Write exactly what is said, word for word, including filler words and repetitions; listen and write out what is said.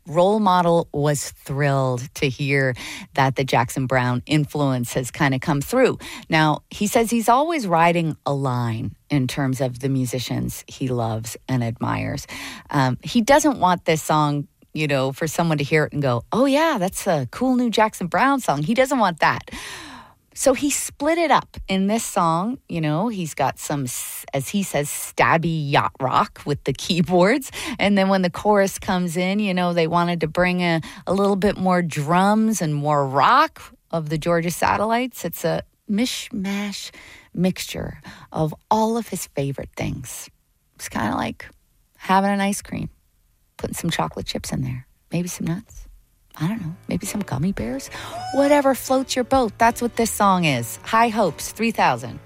role model was thrilled to hear that the Jackson Browne influence has kind of come through. Now, he says he's always riding a line in terms of the musicians he loves and admires. Um, he doesn't want this song, you know, for someone to hear it and go, oh yeah, that's a cool new Jackson Browne song. He doesn't want that. So he split it up in this song. You know, he's got some, as he says, stabby yacht rock with the keyboards. And then when the chorus comes in, you know, they wanted to bring a, a little bit more drums and more rock of the Georgia Satellites. It's a mishmash mixture of all of his favorite things. It's kind of like having an ice cream, putting some chocolate chips in there, maybe some nuts. I don't know, maybe some gummy bears? Whatever floats your boat. That's what this song is. High Hopes, three thousand.